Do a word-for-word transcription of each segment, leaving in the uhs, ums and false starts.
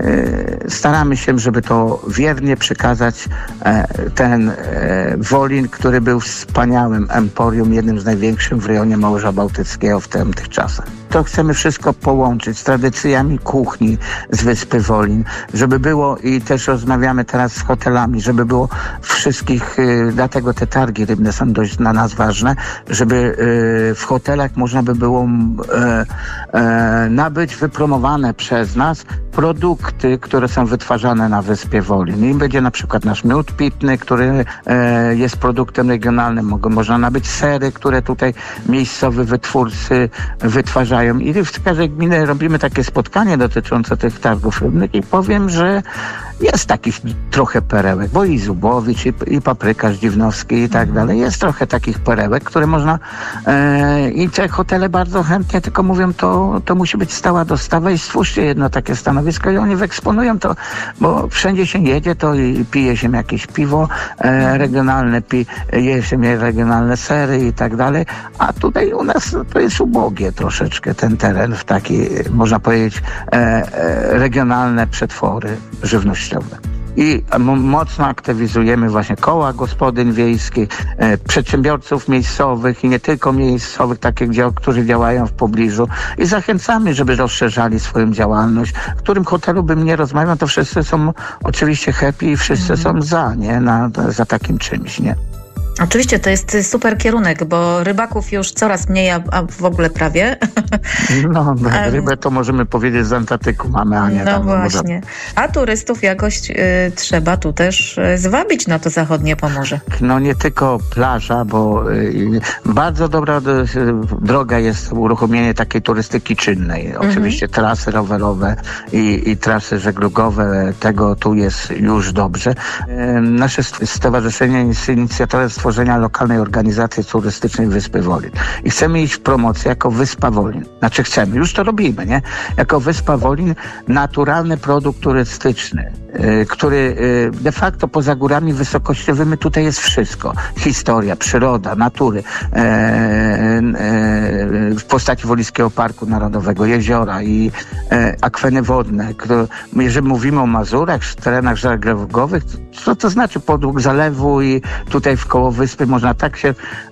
staramy się, żeby to wiernie przekazać ten Wolin, który był wspaniałym emporium, jednym z największych w rejonie Morza Bałtyckiego w tamtych czasach. To chcemy wszystko połączyć z tradycjami kuchni z wyspy Wolin, żeby było, i też rozmawiamy teraz z hotelami, żeby było wszystkich, dlatego te targi rybne są dość dla nas ważne, żeby w hotelach można by było nabyć wypromowane przez nas produkty, które są wytwarzane na wyspie Wolin. I będzie na przykład nasz miód pitny, który jest produktem regionalnym. Można nabyć sery, które tutaj miejscowi wytwórcy wytwarzają. I w każdej gminie robimy takie spotkanie dotyczące tych targów rybnych i powiem, że jest takich trochę perełek, bo i Zubowicz, i, i Paprykarz Dziwnowski i tak dalej. Jest trochę takich perełek, które można e, i te hotele bardzo chętnie tylko mówią, to, to musi być stała dostawa i stwórzcie jedno takie stanowisko i oni wyeksponują to, bo wszędzie się jedzie, to i pije się jakieś piwo e, regionalne, pi, je się regionalne sery i tak dalej, a tutaj u nas to jest ubogie troszeczkę ten teren w taki, można powiedzieć, e, e, regionalne przetwory żywnościowe. I mocno aktywizujemy właśnie koła gospodyń wiejskich, e, przedsiębiorców miejscowych i nie tylko miejscowych, takich, gdzie, którzy działają w pobliżu i zachęcamy, żeby rozszerzali swoją działalność. W którym hotelu bym nie rozmawiał, to wszyscy są oczywiście happy i wszyscy mm. są za, nie? Na, za takim czymś, nie? Oczywiście to jest super kierunek, bo rybaków już coraz mniej, a w ogóle prawie. No, no rybę to możemy powiedzieć z Antarktyku mamy, a nie No tam. właśnie. A turystów jakoś y, trzeba tu też y, zwabić na to zachodnie Pomorze. No nie tylko plaża, bo y, bardzo dobra y, droga jest uruchomienie takiej turystyki czynnej. Mhm. Oczywiście trasy rowerowe i, i trasy żeglugowe, tego tu jest już dobrze. Y, nasze stowarzyszenie jest inicjatorem stworzenia lokalnej organizacji turystycznej Wyspy Wolin. I chcemy iść w promocję jako Wyspa Wolin. Znaczy chcemy, już to robimy, nie? Jako Wyspa Wolin naturalny produkt turystyczny, yy, który yy, de facto poza górami wysokościowymi tutaj jest wszystko. Historia, przyroda, natury, yy, yy, w postaci Wolickiego Parku Narodowego, jeziora i yy, akweny wodne. Które, jeżeli mówimy o Mazurach, terenach żeglugowych, co to znaczy podług zalewu i tutaj wkoło wyspy można tak się e,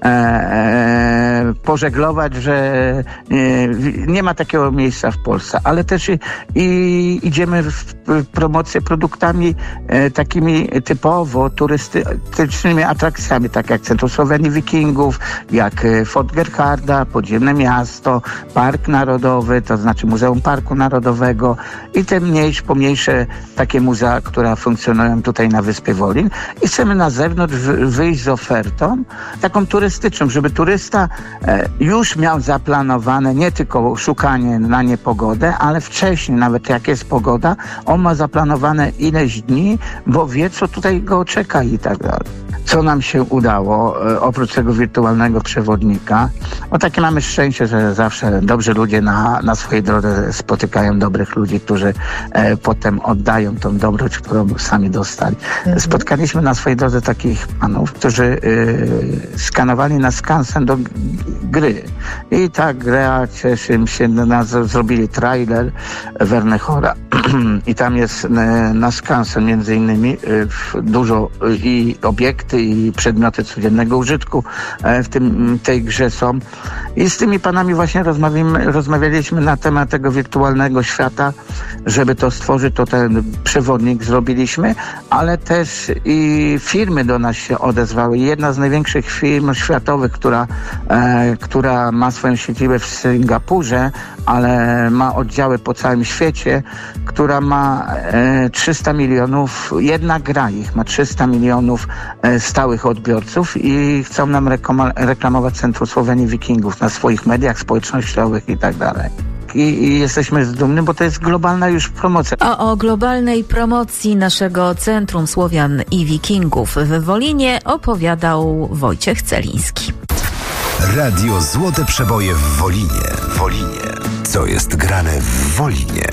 e, pożeglować, że e, nie ma takiego miejsca w Polsce, ale też i, i idziemy w, w promocję produktami e, takimi typowo turystycznymi atrakcjami, tak jak Centrum Słowenii Wikingów, jak Fort Gerharda, Podziemne Miasto, Park Narodowy, to znaczy Muzeum Parku Narodowego i te mniejsze, pomniejsze takie muzea, które funkcjonują tutaj na Wyspie Wolin i chcemy na zewnątrz wyjść z ofertą taką turystyczną, żeby turysta e, już miał zaplanowane nie tylko szukanie na niepogodę, ale wcześniej, nawet jak jest pogoda, on ma zaplanowane ileś dni, bo wie, co tutaj go czeka i tak dalej. Co nam się udało, e, oprócz tego wirtualnego przewodnika, bo takie mamy szczęście, że zawsze dobrzy ludzie na, na swojej drodze spotykają dobrych ludzi, którzy e, potem oddają tą dobroć, którą sami dostali. Mhm. Spotkaliśmy na swojej drodze takich panów, którzy e, skanowali na skansen do g- gry. I ta gra, cieszę się, na, zrobili trailer Wernechora. I tam jest e, na skansen między innymi e, dużo e, i obiekty, i przedmioty codziennego użytku e, w tym, tej grze są. I z tymi panami właśnie rozmawialiśmy na temat tego wirtualnego świata, żeby to stworzyć, to ten przewodnik zrobiliśmy, ale też i firmy do nas się odezwały. Jedna z największych firm światowych, która, e, która ma swoją siedzibę w Singapurze, ale ma oddziały po całym świecie, która ma e, trzysta milionów, jedna gra ich ma trzysta milionów e, stałych odbiorców i chcą nam rekoma- reklamować Centrum Słowenii Wikingów na swoich mediach społecznościowych i tak dalej. I, I jesteśmy dumni, bo to jest globalna już promocja. A o globalnej promocji naszego Centrum Słowian i Wikingów w Wolinie opowiadał Wojciech Celiński. Radio Złote Przeboje w Wolinie. Wolinie. Co jest grane w Wolinie?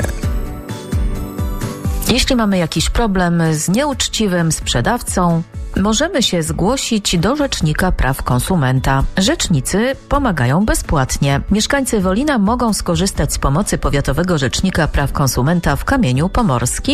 Jeśli mamy jakiś problem z nieuczciwym sprzedawcą, możemy się zgłosić do Rzecznika Praw Konsumenta. Rzecznicy pomagają bezpłatnie. Mieszkańcy Wolina mogą skorzystać z pomocy Powiatowego Rzecznika Praw Konsumenta w Kamieniu Pomorskim